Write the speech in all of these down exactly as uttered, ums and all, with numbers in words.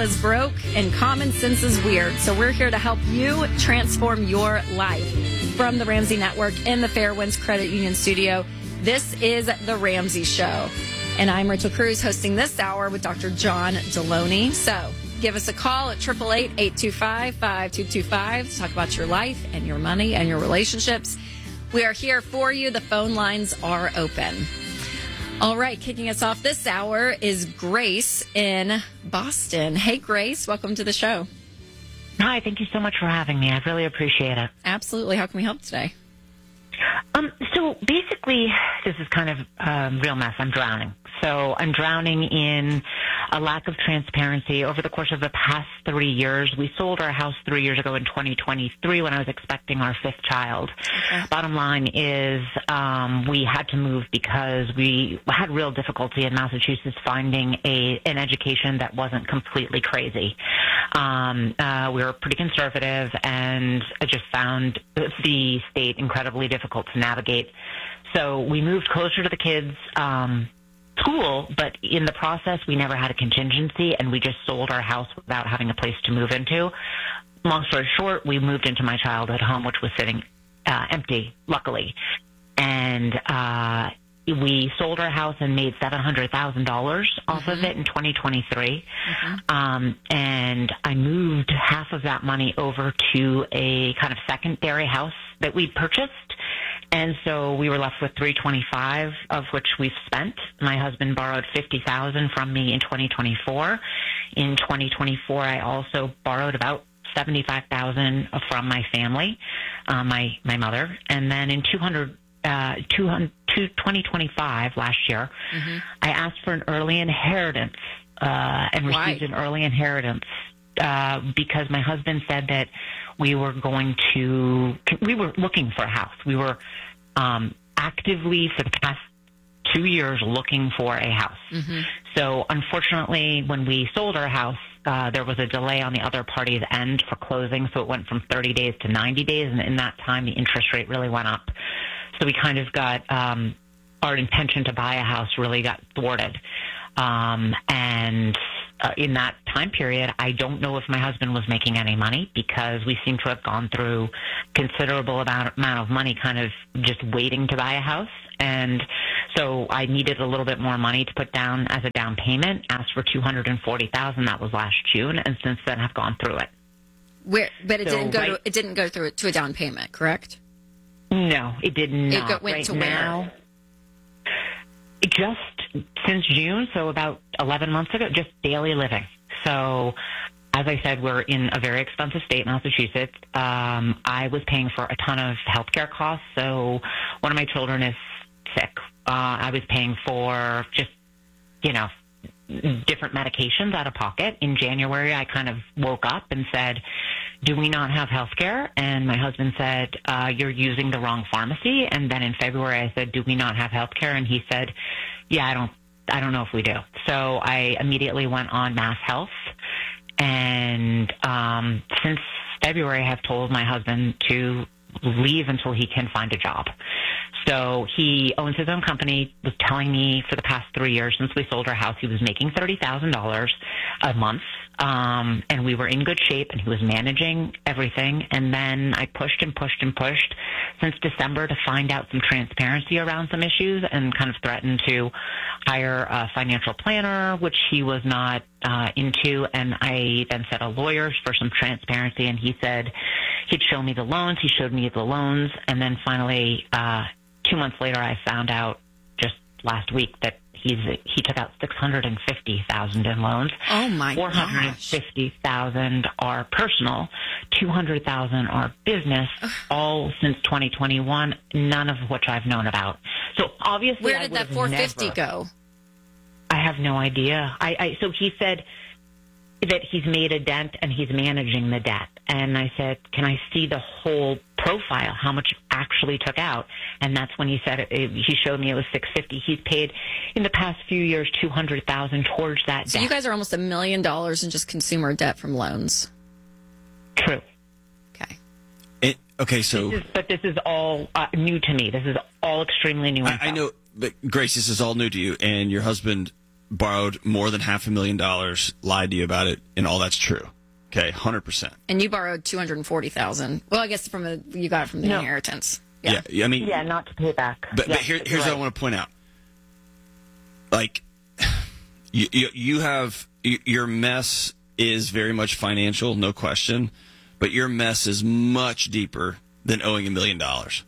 is broke and common sense is weird. So we're here to help you transform your life. From the Ramsey Network in the Fairwinds Credit Union studio, this is The Ramsey Show. And I'm Rachel Cruz hosting this hour with Doctor John Deloney. So give us a call at eight eight eight, eight two five, five two two five to talk about your life and your money and your relationships. We are here for you. The phone lines are open. All right, kicking us off this hour is Grace in Boston. Hey, Grace, welcome to the show. Hi, thank you so much for having me. I really appreciate it. Absolutely. How can we help today? Um, so basically, this is kind of a um, real mess. I'm drowning. So I'm drowning in a lack of transparency. Over the course of the past three years, we sold our house three years ago in twenty twenty-three when I was expecting our fifth child. Okay. Bottom line is um, we had to move because we had real difficulty in Massachusetts finding a an education that wasn't completely crazy. Um, uh, we were pretty conservative, and I just found the state incredibly difficult to navigate. So we moved closer to the kids' um, school, but in the process, we never had a contingency, and we just sold our house without having a place to move into. Long story short, we moved into my childhood home, which was sitting uh, empty, luckily. And uh, we sold our house and made seven hundred thousand dollars off mm-hmm. of it in twenty twenty-three. Mm-hmm. Um, and I moved half of that money over to a kind of secondary house that we purchased. And so we were left with three hundred twenty-five thousand dollars, of which we've spent. My husband borrowed fifty thousand dollars from me in twenty twenty-four. In twenty twenty-four, I also borrowed about seventy-five thousand dollars from my family, uh, my my mother. And then in two hundred, uh, two hundred, twenty twenty-five, last year, mm-hmm. I asked for an early inheritance uh, and received Why? an early inheritance uh, because my husband said that we were going to, we were looking for a house. We were um, actively, for the past two years, looking for a house. Mm-hmm. So unfortunately, when we sold our house, uh, there was a delay on the other party's end for closing. So it went from thirty days to ninety days. And in that time, the interest rate really went up. So we kind of got, um, our intention to buy a house really got thwarted. Um, and Uh, in that time period, I don't know if my husband was making any money because we seem to have gone through considerable amount, amount of money kind of just waiting to buy a house. And so I needed a little bit more money to put down as a down payment, asked for two hundred forty thousand dollars. That was last June. And since then I've gone through it. Where, but it so didn't go right, to, it didn't go through to a down payment, correct? No, it did not. It go, went right to now, where? Just since June, so about eleven months ago, just daily living. So, as I said, we're in a very expensive state, Massachusetts. Um, I was paying for a ton of healthcare costs. So, one of my children is sick. Uh, I was paying for just, you know, different medications out of pocket. In January, I kind of woke up and said, do we not have health care? And my husband said, uh, you're using the wrong pharmacy. And then in February, I said, do we not have health care? And he said, yeah, I don't, I don't know if we do. So I immediately went on Mass Health. And um, since February, I have told my husband to leave until he can find a job. So he owns his own company, was telling me for the past three years since we sold our house, he was making thirty thousand dollars a month, um, and we were in good shape, and he was managing everything. And then I pushed and pushed and pushed since December to find out some transparency around some issues and kind of threatened to hire a financial planner, which he was not uh, into. And I then set a lawyer for some transparency, and he said he'd show me the loans. He showed me the loans, and then finally, uh, two months later, I found out just last week that he's he took out six hundred and fifty thousand in loans. Oh my Four hundred and fifty thousand are personal, two hundred thousand are business. All since twenty twenty-one, none of which I've known about. So obviously, where did that four fifty never, go? I have no idea. I, I so he said that he's made a dent and he's managing the debt. And I said, can I see the whole profile, how much actually took out? And that's when he said, it, it, he showed me it was six hundred fifty. He's paid in the past few years two hundred thousand towards that so debt. You guys are almost a million dollars in just consumer debt from loans. True. Okay. It, okay, so... This is, but this is all uh, new to me. This is all extremely new. I, I know, but Grace, this is all new to you, and your husband borrowed more than half a million dollars, lied to you about it, and all that's true. Okay, one hundred percent. And you borrowed two hundred forty thousand dollars. Well, I guess from a, you got it from the No. inheritance. Yeah. yeah, I mean, Yeah, not to pay back. But, yeah, but here, you're here's right. what I want to point out. Like, you, you, you have your mess is very much financial, no question. But your mess is much deeper than owing a million dollars,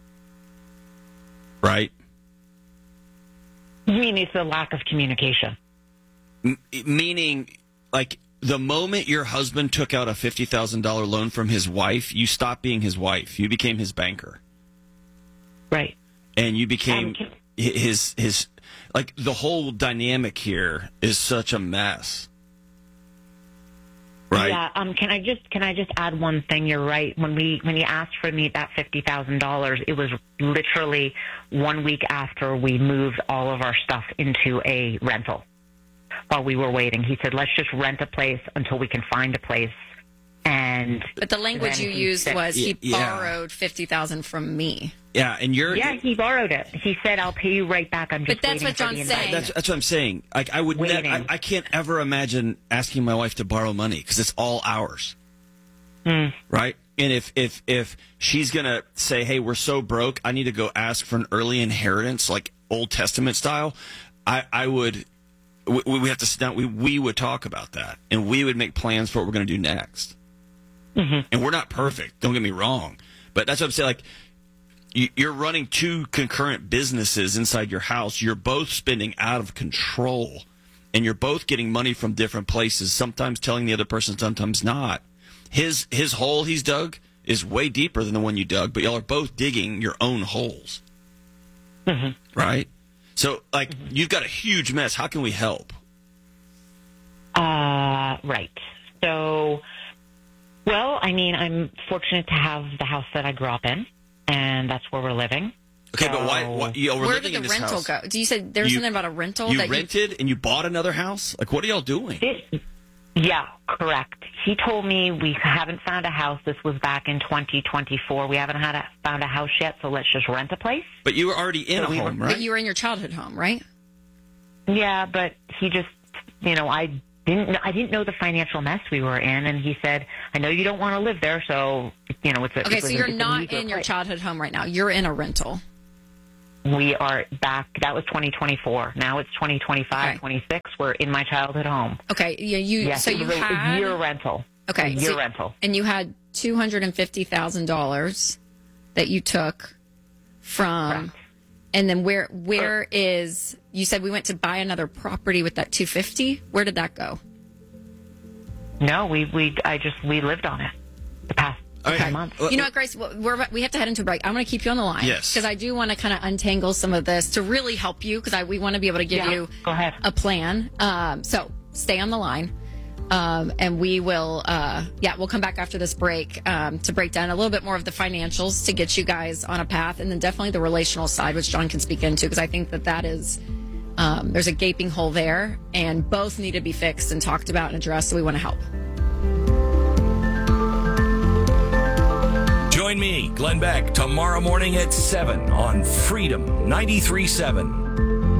right? You mean it's a lack of communication? M- meaning, like, the moment your husband took out a fifty thousand dollars loan from his wife, you stopped being his wife. You became his banker. Right. And you became Um, can- his, his, like, the whole dynamic here is such a mess. Right? Yeah. Um. Can I just can I just add one thing? You're right. When we when you asked for me that fifty thousand dollars, it was literally one week after we moved all of our stuff into a rental. While we were waiting, he said, "Let's just rent a place until we can find a place." And But the language then you he used said- was he Yeah. borrowed fifty thousand dollars from me. Yeah, and you're... Yeah, he borrowed it. He said, "I'll pay you right back." I'm just But that's waiting what for the John's invite." saying. That's, that's what I'm saying. Like, I would, ne- Waiting. I, I can't ever imagine asking my wife to borrow money because it's all ours, Mm. right? And if if if she's gonna say, "Hey, we're so broke, I need to go ask for an early inheritance, like Old Testament style," I I would, we, we have to sit down. We we would talk about that, and we would make plans for what we're gonna do next. Mm-hmm. And we're not perfect. Don't get me wrong, but that's what I'm saying. Like, you're running two concurrent businesses inside your house. You're both spending out of control, and you're both getting money from different places, sometimes telling the other person, sometimes not. His his hole he's dug is way deeper than the one you dug, but y'all are both digging your own holes. Mm-hmm. Right? So, like, Mm-hmm. you've got a huge mess. How can we help? Uh, right. So, well, I mean, I'm fortunate to have the house that I grew up in, and that's where we're living. Okay, but why? So- why you know, we're Where living did in the this rental house. go? Do you said there was You- something about a rental You that rented and you bought another house? Like, what are y'all doing? This, yeah, correct. He told me we haven't found a house. This was back in twenty twenty-four. We haven't had a, found a house yet, so let's just rent a place. But you were already in So a we were- home, you, right? but you were in your childhood home, right? Yeah, but he just, you know, I didn't, I didn't know the financial mess we were in, and he said, "I know you don't want to live there, so you know it's a." Okay, it so was you're a, it's a not meager in your place." childhood home right now. You're in a rental. We are back. That was twenty twenty-four. Now it's twenty twenty-five, Okay. twenty-six. We're in my childhood home. Okay, yeah, you. Yes, so it you was a, had a year rental. okay, a year so- rental. and you had two hundred and fifty thousand dollars that you took from, Correct. and then where where is? You said we went to buy another property with that two fifty. Where did that go? No, we we I just we lived on it the past Okay. few months. Well, You know what, Grace? We're, we have to head into a break. I'm going to keep you on the line. Yes. Because I do want to kind of untangle some of this to really help you because we want to be able to give Yeah, you go ahead. a plan. Um, so stay on the line. Um, and we will, uh, yeah, we'll come back after this break um, to break down a little bit more of the financials to get you guys on a path. And then definitely the relational side, which John can speak into because I think that that is, um, there's a gaping hole there and both need to be fixed and talked about and addressed. So we want to help. Join me, Glenn Beck, tomorrow morning at seven on Freedom ninety-three point seven.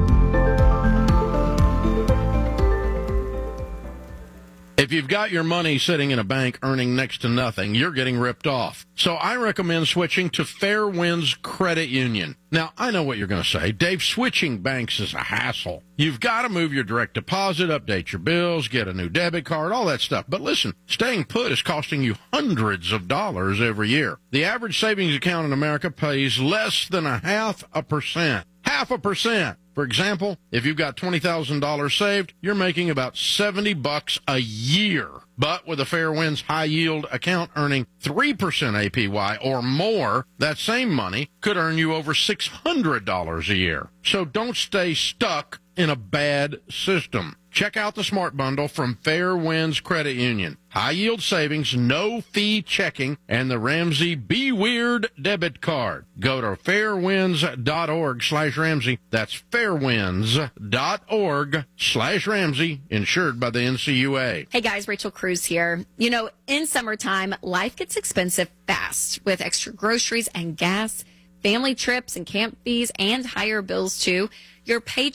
If you've got your money sitting in a bank earning next to nothing, you're getting ripped off. So I recommend switching to Fairwinds Credit Union. Now, I know what you're going to say. Dave, switching banks is a hassle. You've got to move your direct deposit, update your bills, get a new debit card, all that stuff. But listen, staying put is costing you hundreds of dollars every year. The average savings account in America pays less than a half a percent. Half a percent. For example, if you've got twenty thousand dollars saved, you're making about seventy bucks a year. But with a Fairwinds high yield account earning three percent A P Y or more, that same money could earn you over six hundred dollars a year. So don't stay stuck in a bad system. Check out the Smart Bundle from Fairwinds Credit Union. High yield savings, no fee checking, and the Ramsey Be Weird debit card. Go to fairwinds.org slash Ramsey. That's fairwinds.org slash Ramsey, insured by the N C U A. Hey guys, Rachel Cruz here. You know, in summertime, life gets expensive fast with extra groceries and gas, family trips and camp fees, and higher bills too. Your paycheck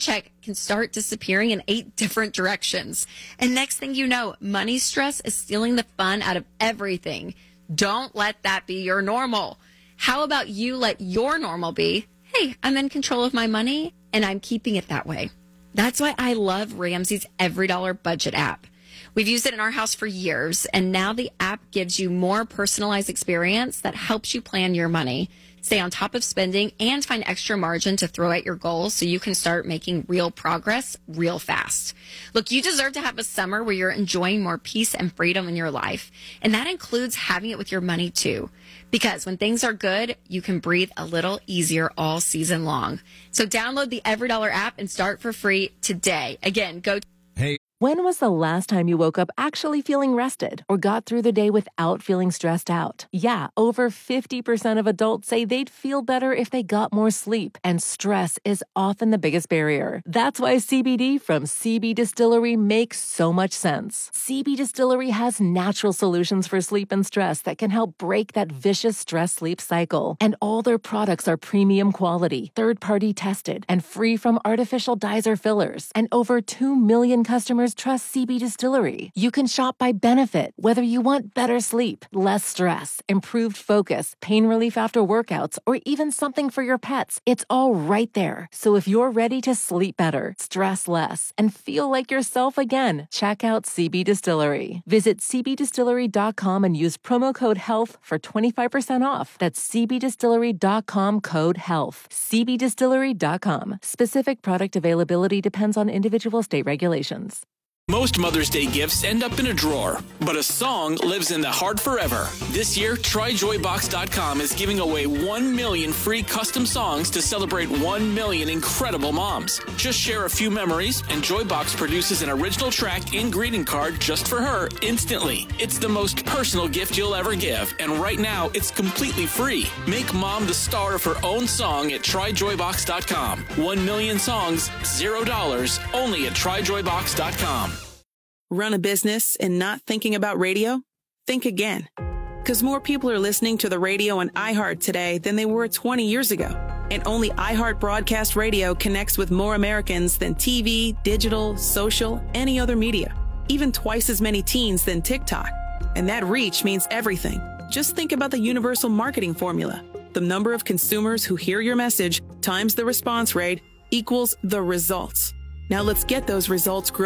can start disappearing in eight different directions. And next thing you know, money stress is stealing the fun out of everything. Don't let that be your normal. How about you let your normal be, hey, I'm in control of my money and I'm keeping it that way. That's why I love Ramsey's Every Dollar Budget app. We've used it in our house for years, and now the app gives you more personalized experience that helps you plan your money, stay on top of spending, and find extra margin to throw at your goals so you can start making real progress real fast. Look, you deserve to have a summer where you're enjoying more peace and freedom in your life, and that includes having it with your money too. Because when things are good, you can breathe a little easier all season long. So download the Every Dollar app and start for free today. Again, go to Hey. When was the last time you woke up actually feeling rested or got through the day without feeling stressed out? Yeah, over fifty percent of adults say they'd feel better if they got more sleep, and stress is often the biggest barrier. That's why C B D from C B Distillery makes so much sense. C B Distillery has natural solutions for sleep and stress that can help break that vicious stress-sleep cycle. And all their products are premium quality, third-party tested, and free from artificial dyes or fillers. And over two million customers trust C B Distillery. You can shop by benefit, whether you want better sleep, less stress, improved focus, pain relief after workouts, or even something for your pets. It's all right there. So if you're ready to sleep better, stress less, and feel like yourself again, check out C B Distillery. Visit c b distillery dot com and use promo code HEALTH for twenty-five percent off. That's c b distillery dot com code HEALTH. c b distillery dot com. Specific product availability depends on individual state regulations. Most Mother's Day gifts end up in a drawer, but a song lives in the heart forever. This year, try joy box dot com is giving away one million free custom songs to celebrate one million incredible moms. Just share a few memories, and Joybox produces an original track and greeting card just for her instantly. It's the most personal gift you'll ever give, and right now, it's completely free. Make mom the star of her own song at try joy box dot com. One million songs, zero dollars, only at try joy box dot com. Run a business and not thinking about radio? Think again. Because more people are listening to the radio on iHeart today than they were twenty years ago. And only iHeart Broadcast Radio connects with more Americans than T V, digital, social, any other media. Even twice as many teens than TikTok. And that reach means everything. Just think about the universal marketing formula. The number of consumers who hear your message times the response rate equals the results. Now let's get those results growing.